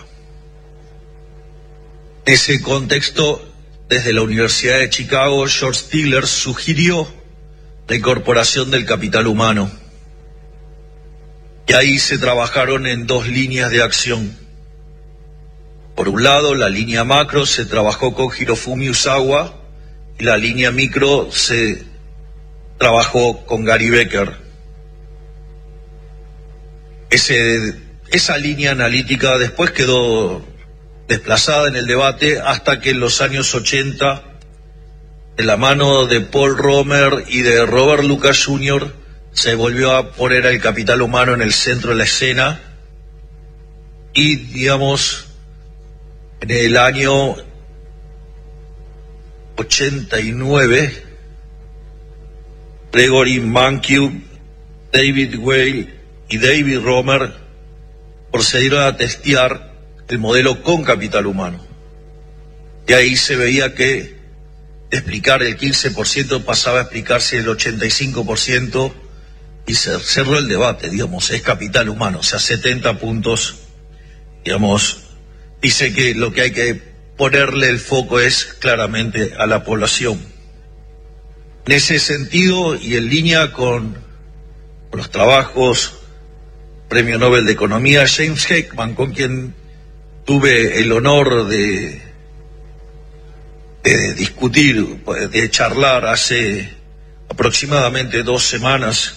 En ese contexto, desde la Universidad de Chicago, George Stigler sugirió la incorporación del capital humano. Y ahí se trabajaron en dos líneas de acción. Por un lado, la línea macro se trabajó con Hirofumi Usawa y la línea micro se trabajó con Gary Becker. Ese, esa línea analítica después quedó desplazada en el debate hasta que en los años ochenta, de la mano de Paul Romer y de Robert Lucas junior, se volvió a poner al capital humano en el centro de la escena y, digamos, en el año ochenta y nueve, Gregory Mankiw, David Weil y David Romer procedieron a testear el modelo con capital humano. Y ahí se veía que de explicar el quince por ciento pasaba a explicarse el ochenta y cinco por ciento y se cerró el debate, digamos, es capital humano, o sea, setenta puntos, digamos, dice que lo que hay que ponerle el foco es claramente a la población. En ese sentido, y en línea con los trabajos Premio Nobel de Economía, James Heckman, con quien tuve el honor de, de discutir, de charlar hace aproximadamente dos semanas,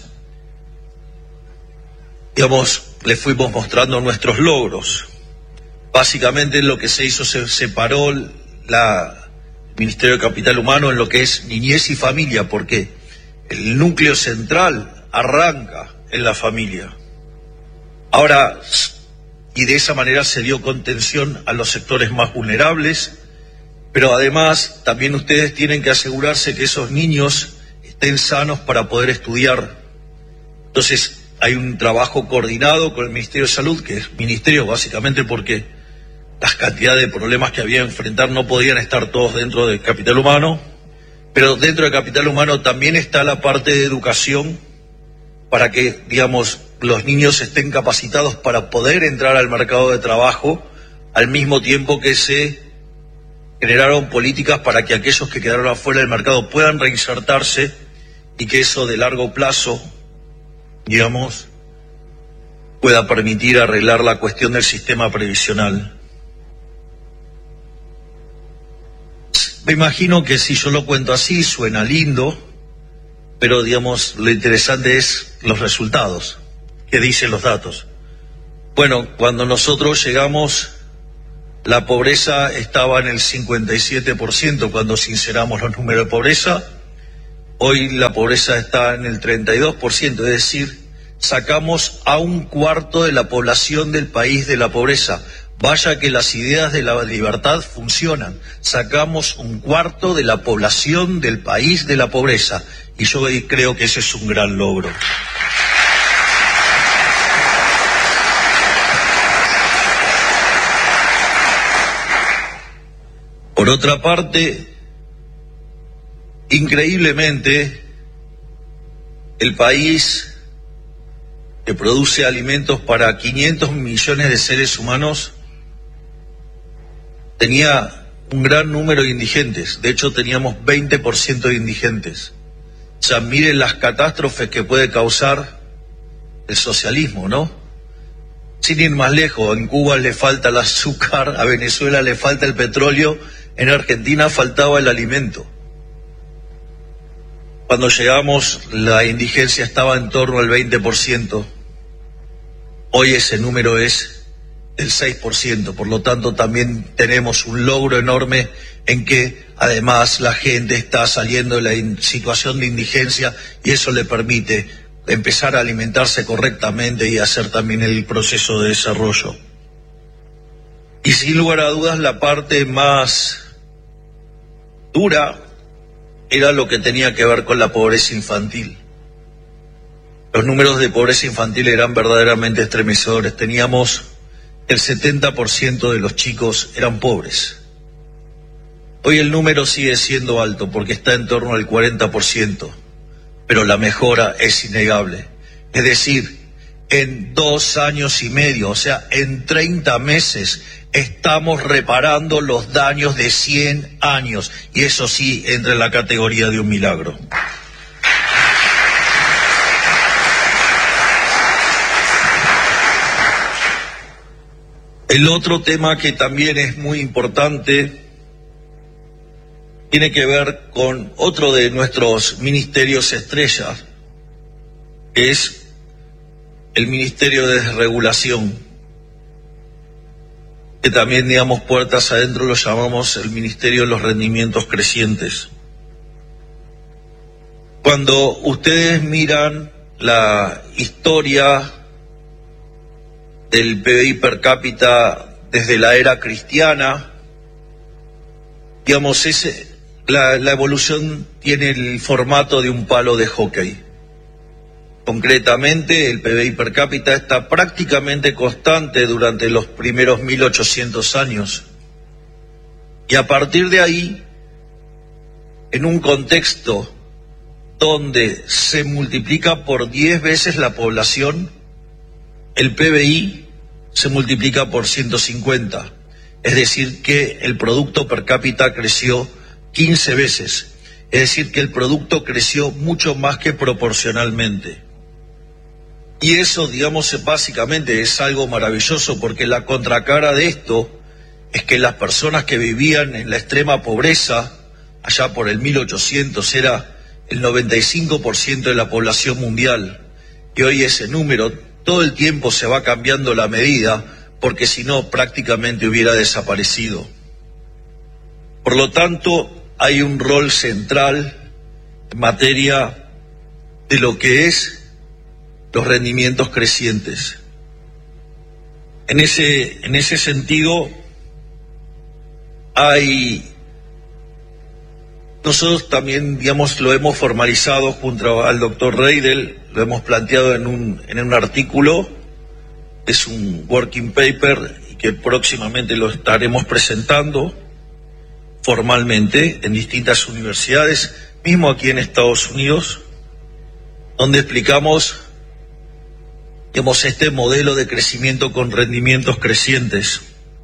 digamos, le fuimos mostrando nuestros logros. Básicamente lo que se hizo, se separó la el Ministerio de Capital Humano en lo que es niñez y familia, porque el núcleo central arranca en la familia. Ahora, y de esa manera se dio contención a los sectores más vulnerables, pero además también ustedes tienen que asegurarse que esos niños estén sanos para poder estudiar. Entonces, hay un trabajo coordinado con el Ministerio de Salud, que es ministerio básicamente porque las cantidades de problemas que había que enfrentar no podían estar todos dentro del capital humano, pero dentro del capital humano también está la parte de educación para que, digamos, los niños estén capacitados para poder entrar al mercado de trabajo, al mismo tiempo que se generaron políticas para que aquellos que quedaron afuera del mercado puedan reinsertarse y que eso de largo plazo, digamos, pueda permitir arreglar la cuestión del sistema previsional. Me imagino que si yo lo cuento así suena lindo, pero digamos, lo interesante es los resultados, que dicen los datos. Bueno, cuando nosotros llegamos, la pobreza estaba en el cincuenta y siete por ciento cuando sinceramos los números de pobreza. Hoy la pobreza está en el treinta y dos por ciento, es decir, sacamos a un cuarto de la población del país de la pobreza. Vaya que las ideas de la libertad funcionan. Sacamos un cuarto de la población del país de la pobreza. Y yo creo que ese es un gran logro. Por otra parte, increíblemente, el país que produce alimentos para quinientos millones de seres humanos tenía un gran número de indigentes. De hecho, teníamos veinte por ciento de indigentes. O sea, miren las catástrofes que puede causar el socialismo, ¿no? Sin ir más lejos, en Cuba le falta el azúcar, a Venezuela le falta el petróleo, en Argentina faltaba el alimento. Cuando llegamos, la indigencia estaba en torno al veinte por ciento. Hoy ese número es el seis por ciento, por lo tanto también tenemos un logro enorme en que además la gente está saliendo de la situación de indigencia y eso le permite empezar a alimentarse correctamente y hacer también el proceso de desarrollo. Y sin lugar a dudas la parte más dura era lo que tenía que ver con la pobreza infantil. los números de pobreza infantil eran verdaderamente estremecedores. Teníamos el setenta por ciento de los chicos eran pobres. Hoy el número sigue siendo alto porque está en torno al cuarenta por ciento, pero la mejora es innegable. Es decir, en dos años y medio, o sea, en treinta meses, estamos reparando los daños de cien años, y eso sí entra en la categoría de un milagro. El otro tema que también es muy importante tiene que ver con otro de nuestros ministerios estrellas, que es el Ministerio de Desregulación, que también, digamos, puertas adentro lo llamamos el Ministerio de los Rendimientos Crecientes. Cuando ustedes miran la historia del P B I per cápita desde la era cristiana, digamos, ese, la, la evolución tiene el formato de un palo de hockey. Concretamente, el P B I per cápita está prácticamente constante durante los primeros mil ochocientos años. Y a partir de ahí, en un contexto donde se multiplica por diez veces la población, el P B I se multiplica por ciento cincuenta. Es decir, que el producto per cápita creció quince veces. Es decir, que el producto creció mucho más que proporcionalmente. Y eso, digamos, básicamente es algo maravilloso, porque la contracara de esto es que las personas que vivían en la extrema pobreza, allá por el mil ochocientos, era el noventa y cinco por ciento de la población mundial. Y hoy ese número todo el tiempo se va cambiando la medida, porque si no prácticamente hubiera desaparecido. Por lo tanto, hay un rol central en materia de lo que es los rendimientos crecientes. En ese, en ese sentido, hay, nosotros también, digamos, lo hemos formalizado junto al doctor Reidel, lo hemos planteado en un, en un artículo, es un working paper y que próximamente lo estaremos presentando formalmente en distintas universidades, mismo aquí en Estados Unidos, donde explicamos, digamos, este modelo de crecimiento con rendimientos crecientes.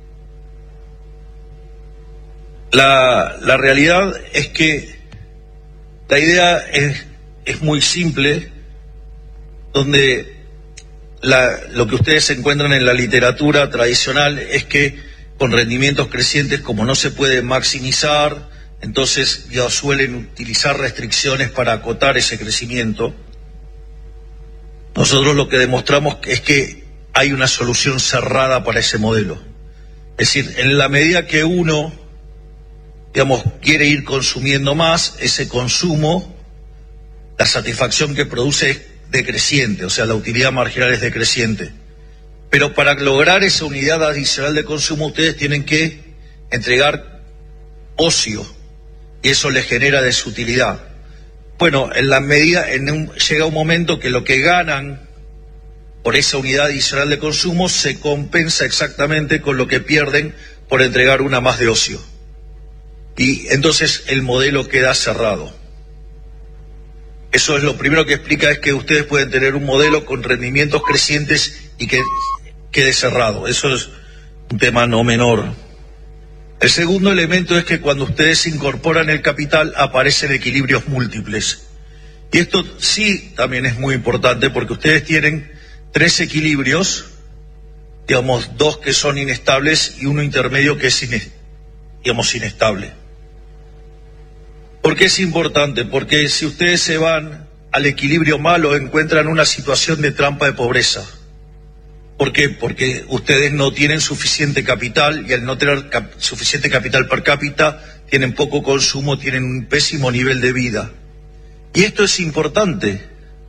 La, la realidad es que la idea es, es muy simple, donde la, lo que ustedes encuentran en la literatura tradicional es que con rendimientos crecientes, como no se puede maximizar, entonces ya suelen utilizar restricciones para acotar ese crecimiento. Nosotros lo que demostramos es que hay una solución cerrada para ese modelo. Es decir, en la medida que uno, digamos, quiere ir consumiendo más, ese consumo, la satisfacción que produce es decreciente, o sea, la utilidad marginal es decreciente. Pero para lograr esa unidad adicional de consumo, ustedes tienen que entregar ocio, y eso les genera desutilidad. Bueno, en la medida, en un, llega un momento que lo que ganan por esa unidad adicional de consumo se compensa exactamente con lo que pierden por entregar una más de ocio. Y entonces el modelo queda cerrado. Eso es lo primero que explica, es que ustedes pueden tener un modelo con rendimientos crecientes y que quede cerrado. Eso es un tema no menor. El segundo elemento es que cuando ustedes incorporan el capital aparecen equilibrios múltiples. Y esto sí también es muy importante, porque ustedes tienen tres equilibrios, digamos, dos que son inestables y uno intermedio que es, ine, digamos, inestable. ¿Por qué es importante? Porque si ustedes se van al equilibrio malo, encuentran una situación de trampa de pobreza. ¿Por qué? Porque ustedes no tienen suficiente capital, y al no tener cap- suficiente capital per cápita, tienen poco consumo, tienen un pésimo nivel de vida. Y esto es importante,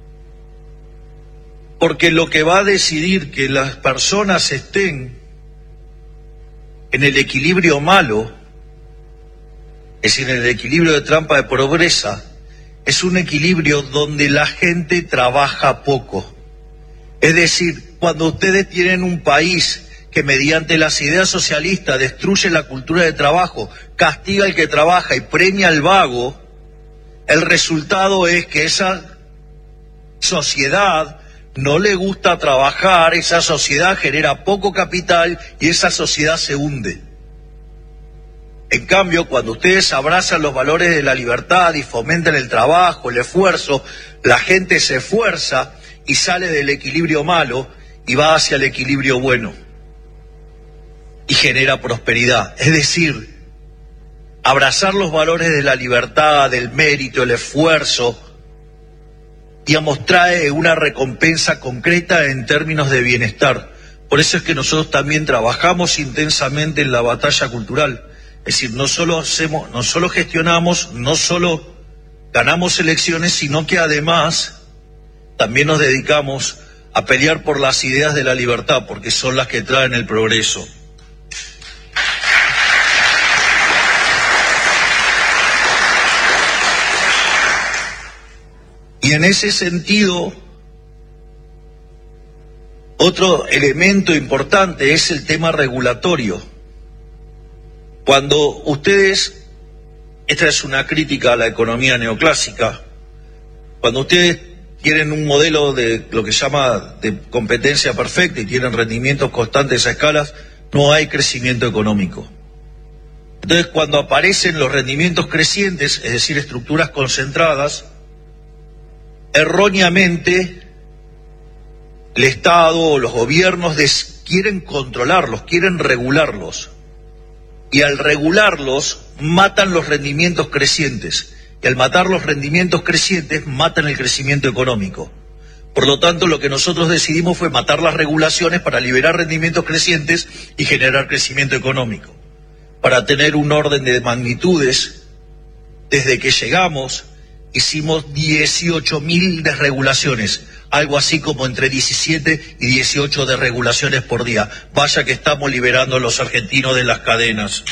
porque lo que va a decidir que las personas estén en el equilibrio malo, es decir, en el equilibrio de trampa de pobreza, es un equilibrio donde la gente trabaja poco. Es decir, cuando ustedes tienen un país que mediante las ideas socialistas destruye la cultura de trabajo, castiga al que trabaja y premia al vago, el resultado es que esa sociedad no le gusta trabajar, esa sociedad genera poco capital y esa sociedad se hunde. En cambio, cuando ustedes abrazan los valores de la libertad y fomentan el trabajo, el esfuerzo, la gente se esfuerza y sale del equilibrio malo y va hacia el equilibrio bueno. Y genera prosperidad. Es decir, abrazar los valores de la libertad, del mérito, el esfuerzo, digamos, trae una recompensa concreta en términos de bienestar. Por eso es que nosotros también trabajamos intensamente en la batalla cultural. Es decir, no solo hacemos, no solo gestionamos, no solo ganamos elecciones, sino que además también nos dedicamos a pelear por las ideas de la libertad, porque son las que traen el progreso. Y en ese sentido, otro elemento importante es el tema regulatorio. Cuando ustedes, esta es una crítica a la economía neoclásica, cuando ustedes tienen un modelo de lo que se llama de competencia perfecta y tienen rendimientos constantes a escalas, no hay crecimiento económico. Entonces, cuando aparecen los rendimientos crecientes, es decir, estructuras concentradas, erróneamente el Estado o los gobiernos des, quieren controlarlos, quieren regularlos. Y al regularlos, matan los rendimientos crecientes. Y al matar los rendimientos crecientes, matan el crecimiento económico. Por lo tanto, lo que nosotros decidimos fue matar las regulaciones para liberar rendimientos crecientes y generar crecimiento económico. Para tener un orden de magnitudes, desde que llegamos, hicimos dieciocho mil desregulaciones, algo así como entre diecisiete y dieciocho desregulaciones por día. Vaya que estamos liberando a los argentinos de las cadenas.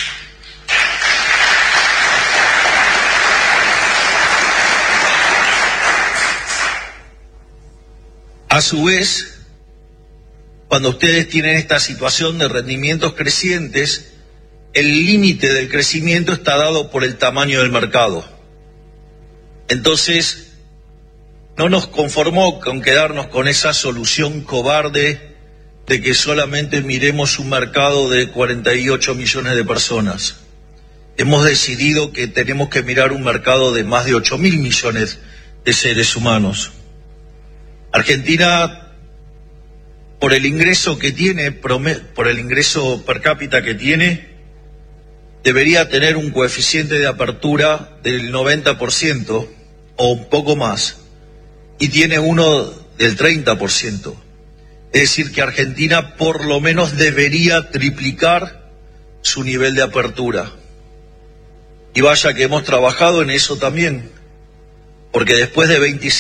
A su vez, cuando ustedes tienen esta situación de rendimientos crecientes, el límite del crecimiento está dado por el tamaño del mercado. Entonces, no nos conformó con quedarnos con esa solución cobarde de que solamente miremos un mercado de cuarenta y ocho millones de personas. Hemos decidido que tenemos que mirar un mercado de más de ocho mil millones de seres humanos. Argentina, por el ingreso que tiene, por el ingreso per cápita que tiene, debería tener un coeficiente de apertura del noventa por ciento o un poco más, y tiene uno del treinta por ciento. Es decir, que Argentina por lo menos debería triplicar su nivel de apertura. Y vaya que hemos trabajado en eso también, porque después de veinticinco